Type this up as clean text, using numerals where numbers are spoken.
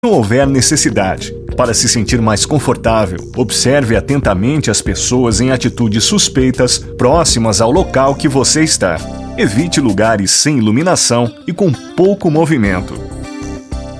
não houver necessidade. Para se sentir mais confortável, observe atentamente as pessoas em atitudes suspeitas próximas ao local que você está. Evite lugares sem iluminação e com pouco movimento.